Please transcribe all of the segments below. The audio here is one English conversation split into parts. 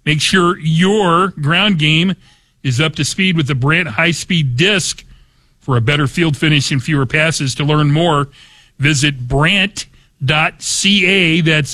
Make sure your ground game is up to speed with the Brandt high-speed disc for a better field finish and fewer passes. To learn more, visit Brandt.ca. That's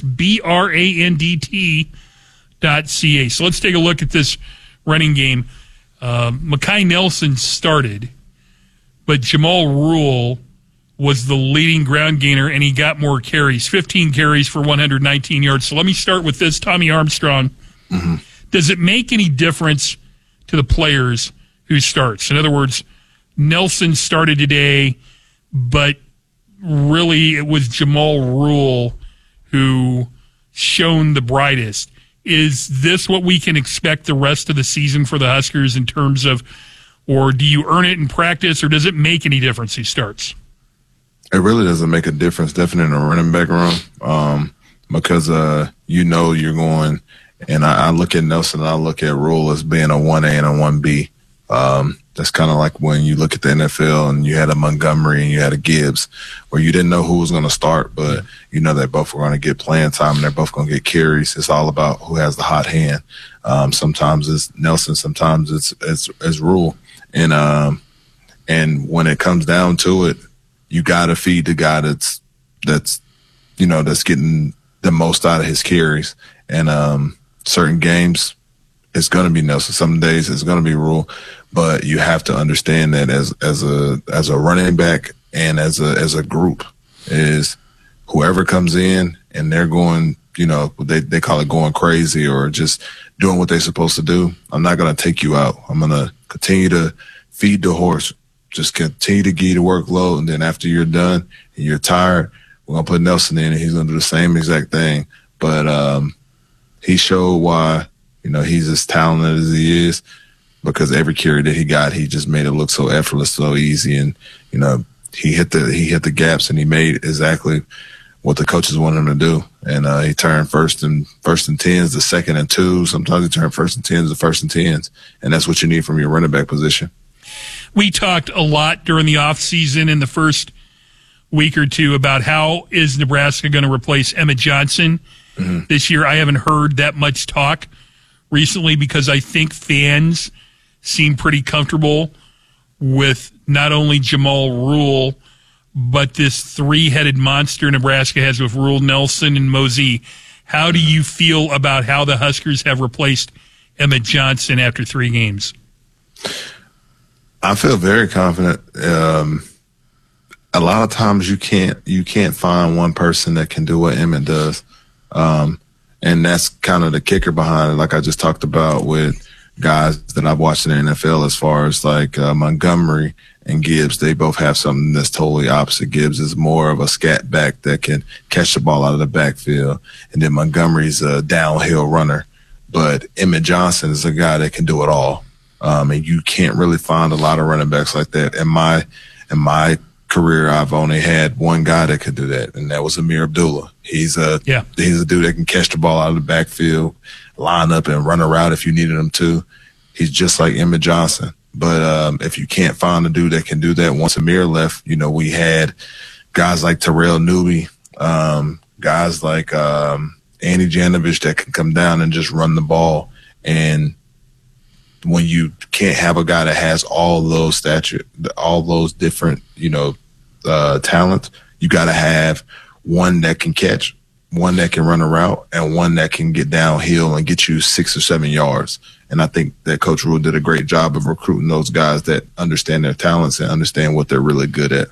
BRANDT.ca. So let's take a look at this running game. Mekhi Nelson started, but Jamal Rule was the leading ground gainer, and he got more carries, 15 carries for 119 yards. So let me start with this, Tommy Armstrong. Mm-hmm. Does it make any difference to the players who starts? In other words, Nelson started today, but really it was Jamal Rule who shone the brightest. Is this what we can expect the rest of the season for the Huskers in terms of, or do you earn it in practice, or does it make any difference who starts? It really doesn't make a difference, definitely in the running back room, because you're going, and I look at Nelson and I look at Rule as being a 1A and a 1B. That's kind of like when you look at the NFL and you had a Montgomery and you had a Gibbs, where you didn't know who was going to start, but you know they both were going to get playing time and they're both going to get carries. It's all about who has the hot hand. Sometimes it's Nelson, sometimes it's Rule, and when it comes down to it, you got to feed the guy that's getting the most out of his carries. And certain games, it's going to be Nelson. Some days it's going to be Rule. But you have to understand that as a running back and as a group, is whoever comes in and they're going, they call it going crazy or just doing what they're supposed to do. I'm not going to take you out. I'm going to continue to feed the horse. Just continue to give you the workload, and then after you're done and you're tired, we're going to put Nelson in, and he's going to do the same exact thing. But he showed why, he's as talented as he is, because every carry that he got, he just made it look so effortless, so easy. And, he hit the gaps, and he made exactly what the coaches wanted him to do. And he turned first and 10s to second and 2. Sometimes he turned first and 10s to first and 10s. And that's what you need from your running back position. We talked a lot during the offseason in the first week or two about how is Nebraska going to replace Emmett Johnson this year. I haven't heard that much talk recently because I think fans seem pretty comfortable with not only Jamal Rule, but this three-headed monster Nebraska has with Rule, Nelson, and Mosey. How do you feel about how the Huskers have replaced Emmett Johnson after 3 games? I feel very confident. A lot of times you can't find one person that can do what Emmett does. And that's kind of the kicker behind it, like I just talked about with guys that I've watched in the NFL, as far as like Montgomery and Gibbs. They both have something that's totally opposite. Gibbs is more of a scat back that can catch the ball out of the backfield. And then Montgomery's a downhill runner. But Emmett Johnson is a guy that can do it all. And you can't really find a lot of running backs like that. In my career, I've only had one guy that could do that, and that was Amir Abdullah. He's a dude that can catch the ball out of the backfield, line up and run a route if you needed him to. He's just like Emmett Johnson. But if you can't find a dude that can do that, once Amir left, we had guys like Terrell Newby, guys like Andy Janovich that can come down and just run the ball. And when you can't have a guy that has all those different, talents, you got to have one that can catch, one that can run a route, and one that can get downhill and get you 6 or 7 yards. And I think that Coach Rule did a great job of recruiting those guys that understand their talents and understand what they're really good at.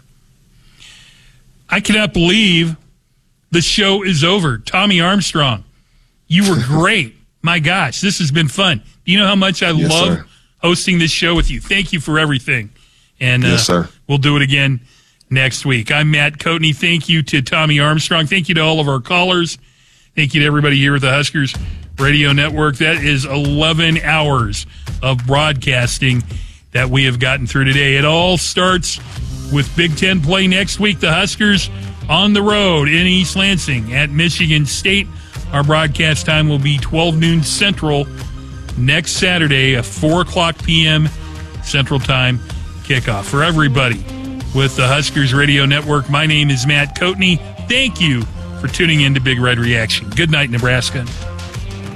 I cannot believe the show is over. Tommy Armstrong, you were great. My gosh, this has been fun. Do you know how much I love hosting this show with you? Thank you for everything. And yes, sir. We'll do it again next week. I'm Matt Coatney. Thank you to Tommy Armstrong. Thank you to all of our callers. Thank you to everybody here at the Huskers Radio Network. That is 11 hours of broadcasting that we have gotten through today. It all starts with Big Ten play next week. The Huskers on the road in East Lansing at Michigan State. Our broadcast time will be 12 noon Central next Saturday, a 4 o'clock p.m. Central Time kickoff. For everybody with the Huskers Radio Network, my name is Matt Coatney. Thank you for tuning in to Big Red Reaction. Good night, Nebraska.